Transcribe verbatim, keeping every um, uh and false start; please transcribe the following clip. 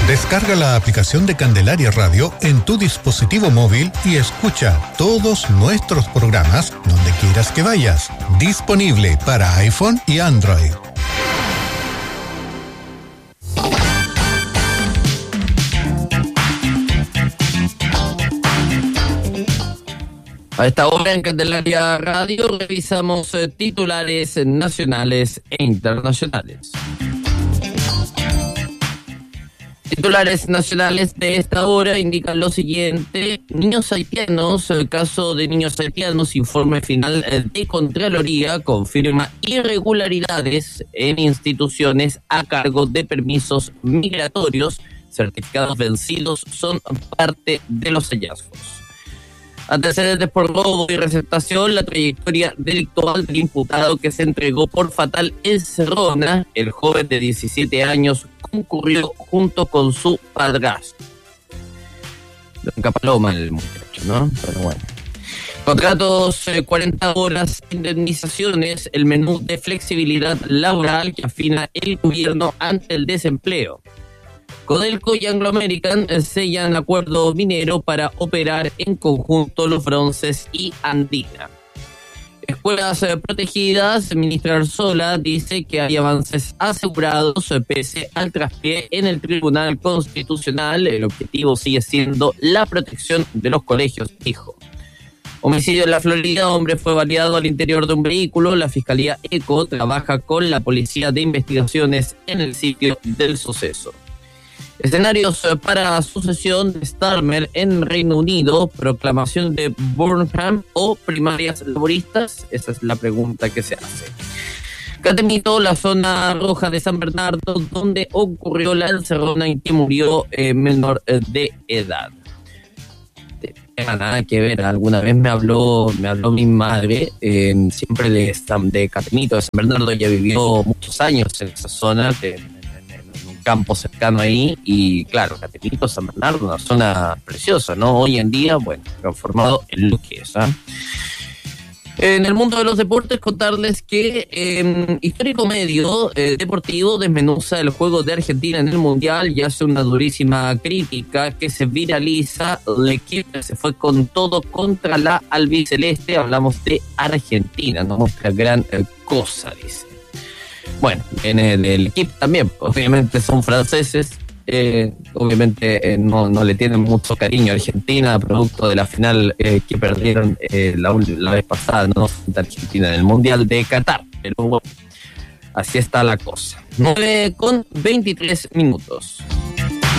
Descarga la aplicación de Candelaria Radio en tu dispositivo móvil y escucha todos nuestros programas donde quieras que vayas. Disponible para iPhone y Android. A esta hora en Candelaria Radio revisamos eh, titulares nacionales e internacionales. Titulares nacionales de esta hora indican lo siguiente: niños haitianos, el caso de niños haitianos, informe final de Contraloría confirma irregularidades en instituciones a cargo de permisos migratorios, certificados vencidos son parte de los hallazgos. Antecedentes por robo y receptación, la trayectoria delictual del imputado que se entregó por fatal encerrona. El joven de diecisiete años concurrió junto con su padrastro. Blanca Paloma el muchacho, ¿no? Pero bueno. Contratos, eh, cuarenta horas, indemnizaciones, el menú de flexibilidad laboral que afina el gobierno ante el desempleo. Codelco y Anglo American sellan acuerdo minero para operar en conjunto los bronces y Andina. Escuelas eh, protegidas, ministra Arzola dice que hay avances asegurados eh, pese al traspié en el Tribunal Constitucional. El objetivo sigue siendo la protección de los colegios, dijo. Homicidio en la Florida, hombre fue baleado al interior de un vehículo. La Fiscalía ECO trabaja con la Policía de Investigaciones en el sitio del suceso. Escenarios para sucesión de Starmer en Reino Unido, proclamación de Burnham o primarias laboristas, esa es la pregunta que se hace. Catemito, la zona roja de San Bernardo, donde ocurrió la encerrona en que murió eh, menor de edad. No tenga nada que ver, alguna vez me habló me habló mi madre, eh, siempre de, de Catemito, de San Bernardo. Ella vivió muchos años en esa zona, de, campo cercano ahí, y claro, Catemito, San Bernardo, una zona preciosa, ¿no? Hoy en día, bueno, transformado en lo que es, ¿eh? En el mundo de los deportes, contarles que eh, Histórico Medio eh, Deportivo desmenuza el juego de Argentina en el Mundial y hace una durísima crítica que se viraliza. El equipo se fue con todo contra la albiceleste, hablamos de Argentina, no muestra gran eh, cosa, dice. Bueno, en el, el equipo también, obviamente son franceses, eh, obviamente eh, no, no le tienen mucho cariño a Argentina, producto de la final eh, que perdieron eh, la, la vez pasada, ¿no? Frente a Argentina en el Mundial de Qatar. Pero bueno, así está la cosa. nueve con veintitrés minutos.